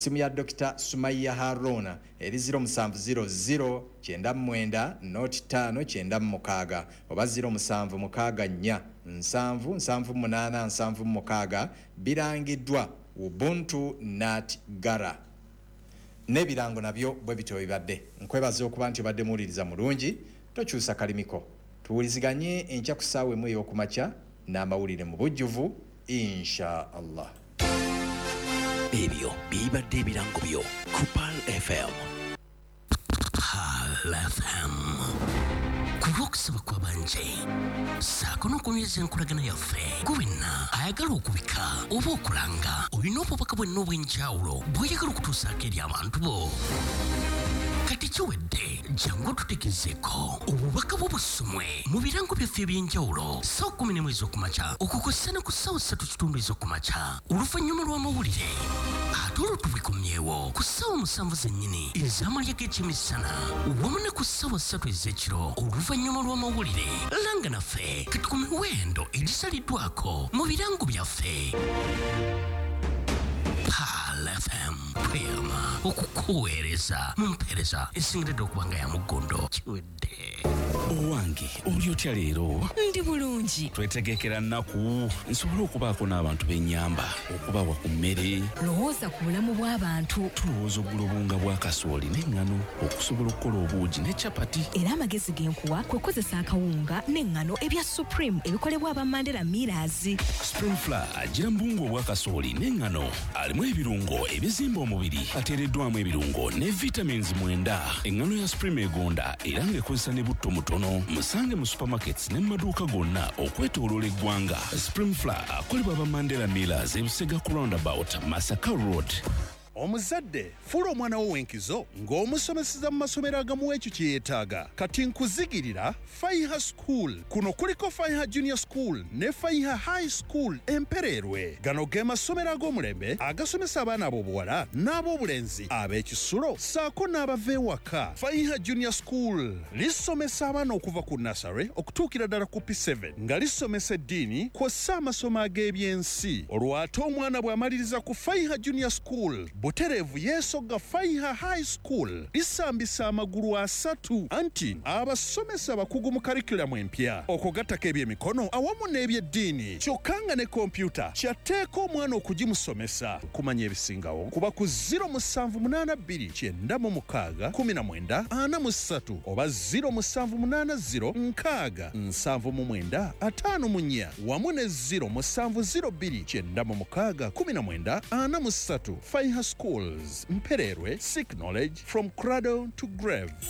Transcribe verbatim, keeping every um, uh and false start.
simu ya Dokita Sumaiya Haruna eri zero musanvu zero zero kyenda mwenda noti tano kyenda mukaaga oba zero musanvu mukaaga nnya nsanvu nsanvu munana nsanvu mukaaga birangiddwa Ubuntu Nat Gara. N'ebirango nabyo bwe bityo bibadde. Nkwebaza okuba nti obadde muwuliriza mulungi, tokyusa kalimiko. Tuwuliziganye enkya ku ssaawa emu ey'okumakya n'amawulire mu bujjuvu insha Allah. Ebyo bibadde ebirango byo ku Pal F M. Pal F M. Kubokusaba kwa banje saako n'okunyweza enkolagana yaffe gwenna ayagala okubika oba okulanga olina obubaka bwenna obw'enjawulo bw'oyagala okutuusaako eri abantu bo. Kati kiwedde jangu tutegezeeko obubaka bw'obusumwe mu birango byaffe eby'enjawulo ssaawa kkumi n'emu ez'okumakya okukosa ne ku ssaawa ssatu kitundu ez'okumakya oluvannyuma lw'amawulire ate olwo tubikomyewo ku ssaawa musanvu zennyini ez'amalya g'ekyemisana wamu ne ku ssaawa ssatu ez'ekiro oluvannyuma lw'amawulire langa naffe kati ku miwendo egisaliddwako mu birango byaffe. Pal F M kwema okukuweereza mu mpeereza esingiridde okuba nga ya muggondo kiwedde. Owange oli otya leero? Ndi bulungi. Twetegekera nnaku nsobole okubaako n'abantu b'ennyamba okubawa ku mmere. Lowooza ku bulamu bw'abantu. Tulowooza oggula obunga bwa kasooli n'eŋŋano okusobola okukola obuugi ne capati. Era amagezi genkuwa kwe kukozesa akawunga n'eŋŋano ebya Supreme ebikolebwa aba Mandela Millers. Spring Flour agira mbungu obwa kasooli n'eŋŋano alimu ebirungo ebizimba omubiri ateereddwamu ebirungo ne vitamins mwenda. Eŋŋano ya Supreme egonda era ng'ekozesa ne butto mutono. Musange mu supermarkets ne maduuka gonna okwetooloola eggwanga. Spring Flour akolebwa aba Mandela Millers e Busega ku roundabout Masaka Road. Omuzadde fuula omwana wo w'enkizo ng'omusomeseza mu masomero agamu ekyo kye yeetaaga. Kati nkuzigirira Faiha School. Kuno kuliko Faiha Junior School ne Faiha High School Empererwe. Gano ge masomero ag'omulembe agasomesa abaana ab'obuwala n'ab'obulenzi ab'ekisulo ssaako n'abava ewaka. Faiha Junior School lisomesa abaana okuva ku nursery okutuukira ddala ku P seven nga lisomesa eddiini kw'ossa amasomo ag'ebyensi. Olwo ate omwana bw'amaliriza ku Faiha Junior School Buterevu yeesogga Faiha High School lisambisa amagulu asatu anti abasomesa bakugu mu curriculum empya okugattako ebyemikono awamu n'ebyeddiini kyokka nga ne kompyuta kyatteeka omwana okugimusomesa. Kumanya ebisingawo kuba ku zero musanvu munaana bbiri kyenda mu mukaaga kumi na mwenda ana mu ssatu oba zero musanvu munaana zero nkaaga nsanvu mu mwenda ataano mu nnya wamu ne zero musanvu zero bbiri kyenda mu mukaaga kumi na mwenda ana mu ssatu. Faiha Schools, Mpererwe, seek knowledge from cradle to grave.